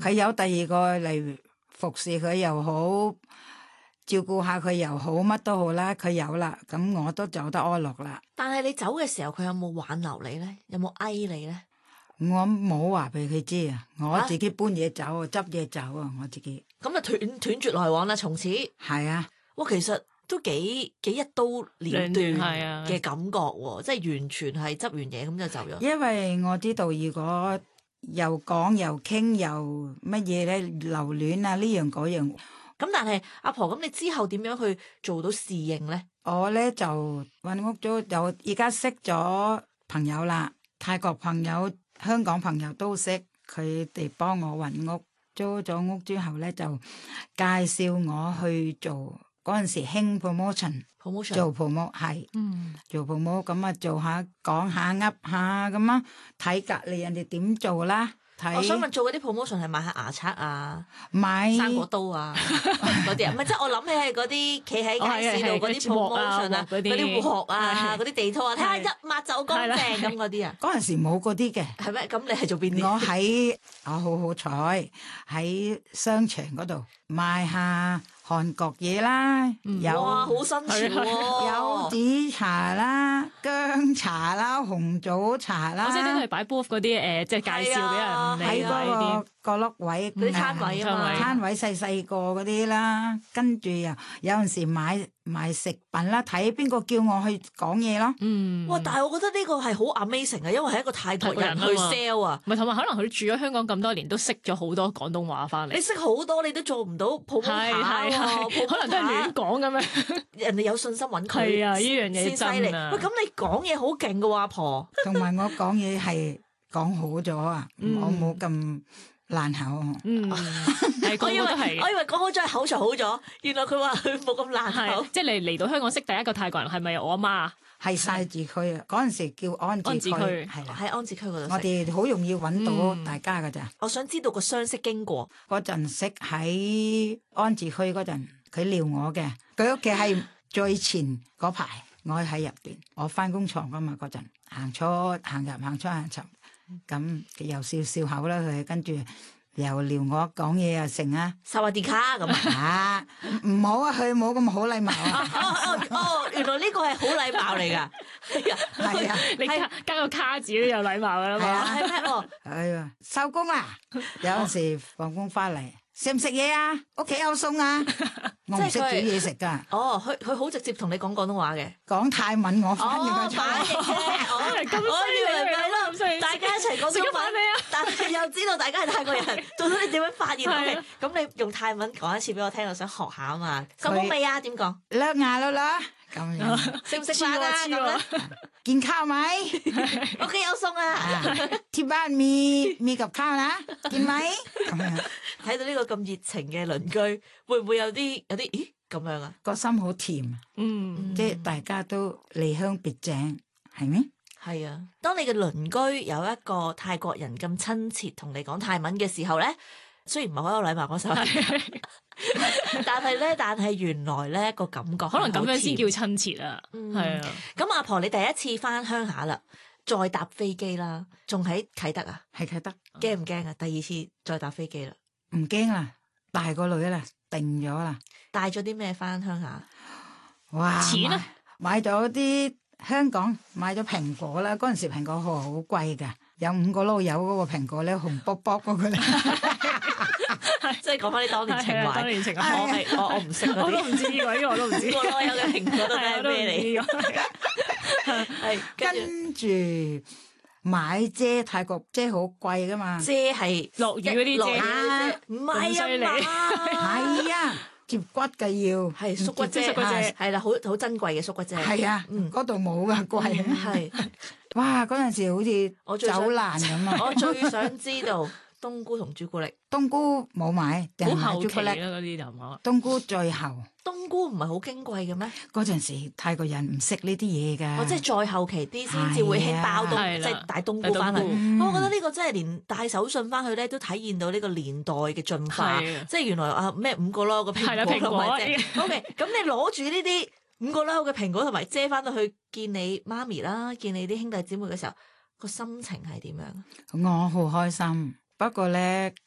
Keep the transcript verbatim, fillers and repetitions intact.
佢有第二個嚟服侍佢又好，照顧下佢又好，乜都好啦，佢有啦，咁我都走得安樂啦。 但係你走嘅時候，佢有冇挽留你咧？有冇哀你咧？ 我冇話俾佢知啊，我自己搬嘢走啊，執嘢走啊，我自己。 咁啊斷斷絕來往啦，從此。 係啊， 哇，其實都幾幾一刀了斷嘅感覺喎，即係完全係執完嘢咁就走咗。 因為我知道如果又講又傾又乜嘢咧，留戀啊呢樣嗰樣。 咁但係阿婆，咁你之後點樣去做到適應咧？ 我咧就揾屋租，就而家識咗朋友啦，泰國朋友、香港朋友都識，佢哋幫我揾屋，租咗屋之後咧就介紹我去做，嗰陣時興 promotion，promotion 做 promote 係，嗯，做 promote 咁啊做下講下噏下咁啊，睇隔離人哋點做啦。 我想問做嗰啲 promotion 係買下牙刷啊， 買生果刀啊嗰啲啊，唔係即係我諗起係嗰啲企喺街市度嗰啲 promotion 啊，嗰啲鑊啊，嗰啲地拖啊，睇下一抹就乾淨咁嗰啲啊。 嗰陣時冇嗰啲嘅。係咩？咁你係做邊啲？ 我喺我好好彩喺商場嗰度賣下韓國嘢啦，有哇好新潮喎， 有紫茶啦、薑茶啦、紅棗茶啦。 我即係都係擺 booth 嗰啲誒，即係介紹俾人喺嗰個角落位嗰啲攤位啊嘛， 攤位細細個嗰啲啦，跟住又有陣時買買食品啦，睇邊個叫我去講嘢咯。 嗯， 哇！但係我覺得呢個係好 amazing 啊，因為係一個泰國人去 sell 啊， 唔係同埋可能佢住咗香港咁多年，都識咗好多廣東話翻嚟。 你識好多，你都做唔到 promoter 喎， 可能都係亂講咁樣。 人哋有信心揾佢， 係啊，呢樣嘢先犀利。喂，咁你講嘢好勁㗎喎，阿婆。 同埋我講嘢係講好咗啊，我冇咁爛口。 嗯， 我以為我以為講好咗係口才好咗，原來佢話佢冇咁爛口。 即係你嚟到香港識第一個泰國人係咪我阿媽啊？ 係晒字區啊！嗰陣時叫安置區， 係啦，喺安置區嗰度。 我哋好容易揾到大家噶咋。 我想知道個相識經過。 嗰陣識喺安置區嗰陣，佢撩我嘅。佢屋企係最前嗰排，我喺入邊。我翻工廠噶嘛嗰陣，行出行入行出行入，咁又笑笑口啦佢，跟住又撩我講嘢又成啊， 薩瓦迪卡咁啊，唔好啊，佢冇咁好禮貌啊。 哦哦哦，原來呢個係好禮貌嚟噶， 係啊， 你加加個卡字都有禮貌噶啦嘛。 係咩？哦， 係啊，收工啦，有陣時放工翻嚟。食唔食嘢啊？屋企有餸啊！我唔識煮嘢食噶。 哦，佢佢好直接同你講廣東話嘅， 講泰文我翻譯嘅。 翻譯啫，我咁犀利係咯，大家一齊講中文，但係又知道大家係泰國人，到底你點樣發現佢？咁你用泰文講一次俾我聽，我想學下啊嘛。收工未啊？點講？ 叻牙啦啦，咁樣食唔食飯啊？咁咧， 見烤未？ 屋企有餸啊！ 貼班面面及烤啦，見未？咁樣睇到呢個咁熱情嘅鄰居，會唔會有啲有啲咦咁樣啊？ 個心好甜，嗯，即係大家都離鄉別井，係咩？ 係啊，當你嘅鄰居有一個泰國人咁親切同你講泰文嘅時候咧，雖然唔係好有禮貌嗰首，但係咧，但係原來咧個感覺可能咁樣先叫親切啊，係、嗯、啊。 咁阿婆，你第一次翻鄉下啦，再搭飛機啦，仲喺啟德啊？ 係啟德， 驚唔驚啊？第二次再搭飛機啦？ 唔驚啦，大個女啦，定咗啦。 帶咗啲咩翻鄉下？ 哇！ 錢啊， 買咗啲香港買咗蘋果啦，嗰陣時蘋果好好貴噶，有五個撈柚嗰個蘋果咧，紅卜卜嗰個咧。 即係講翻啲當年情懷， 當年情懷， 我係我我唔識嗰啲， 我都唔知呢個，呢個我都唔知。 五個撈柚嘅蘋果都係咩嚟？係跟住。買遮，泰國遮好貴噶嘛？ 遮係落雨嗰啲遮， 唔係啊嘛， 係啊，接骨嘅要係縮骨遮，係啦，好好珍貴嘅縮骨遮。 係啊，嗰度冇噶貴。係，哇！嗰陣時好似走難咁啊！ 我最想知道冬菇同朱古力。 冬菇冇買，定係買朱古力嗰啲就冇。 冬菇最後。 冬菇唔係好矜貴嘅咩？ 嗰陣時泰國人唔識呢啲嘢㗎。 哦，即係再後期啲先至會興包冬，即係帶冬菇翻去。我覺得呢個真係連帶手信翻去咧，都體現到呢個年代嘅進化。即係原來啊咩五個咯個蘋果同埋遮。O K，咁你攞住呢啲五個咯嘅蘋果同埋遮翻到去見你媽咪啦，見你啲兄弟姊妹嘅時候，個心情係點樣？ 我好開心。不過咧，